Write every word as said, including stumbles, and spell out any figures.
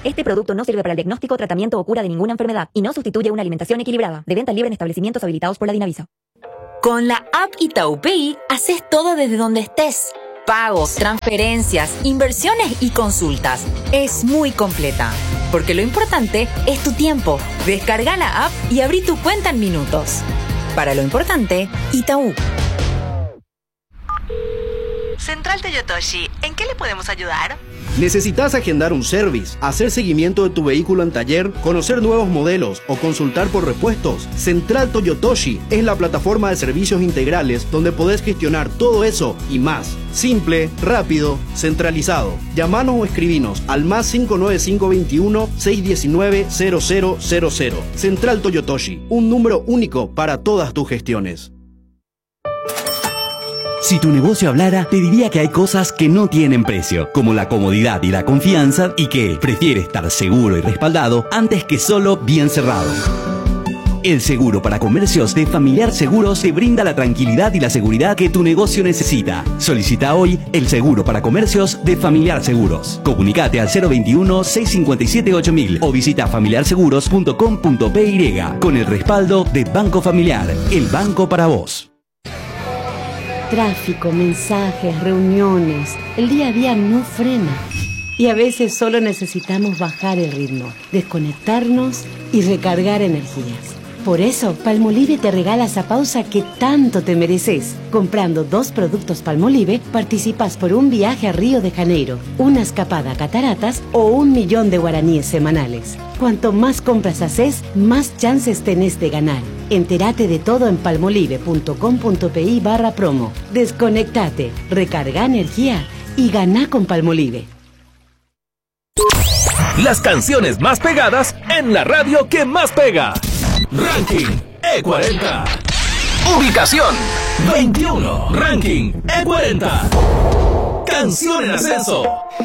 Este producto no sirve para el diagnóstico, tratamiento o cura de ninguna enfermedad y no sustituye una alimentación equilibrada. De venta libre en establecimientos habilitados por la Dinavisa. Con la app Itaú Pay, haces todo desde donde estés. Pagos, transferencias, inversiones y consultas. Es muy completa. Porque lo importante es tu tiempo. Descarga la app y abrí tu cuenta en minutos. Para lo importante, Itaú. Central Toyotoshi, ¿en qué le podemos ayudar? ¿Necesitas agendar un service, hacer seguimiento de tu vehículo en taller, conocer nuevos modelos o consultar por repuestos? Central Toyotoshi es la plataforma de servicios integrales donde podés gestionar todo eso y más. Simple, rápido, centralizado. Llamanos o escribinos al más cinco nueve cinco veintiuno, seiscientos diecinueve, cero cero cero cero. Central Toyotoshi, un número único para todas tus gestiones. Si tu negocio hablara, te diría que hay cosas que no tienen precio, como la comodidad y la confianza, y que prefiere estar seguro y respaldado antes que solo bien cerrado. El seguro para comercios de Familiar Seguros te brinda la tranquilidad y la seguridad que tu negocio necesita. Solicita hoy el seguro para comercios de Familiar Seguros. Comunicate al cero veintiuno, seiscientos cincuenta y siete, ocho mil o visita familiar seguros punto com punto pe y con el respaldo de Banco Familiar, el banco para vos. Tráfico, mensajes, reuniones. El día a día no frena. Y a veces solo necesitamos bajar el ritmo, desconectarnos y recargar energías. Por eso, Palmolive te regala esa pausa que tanto te mereces. Comprando dos productos Palmolive, participas por un viaje a Río de Janeiro, una escapada a Cataratas o un millón de guaraníes semanales. Cuanto más compras haces, más chances tenés de ganar. Entérate de todo en palmolive punto com punto pe barra promo. Desconectate, recarga energía y ganá con Palmolive. Las canciones más pegadas en la radio que más pega. Ranking E cuarenta. Ubicación veintiuno. Ranking E cuarenta. Canción en ascenso.